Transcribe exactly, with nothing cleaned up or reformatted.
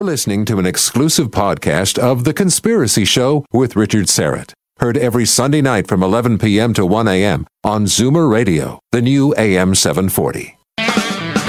Listening to an exclusive podcast of The Conspiracy Show with Richard Syrett. Heard every Sunday night from eleven p.m. to one a.m. on Zoomer Radio, the new A M seven forty.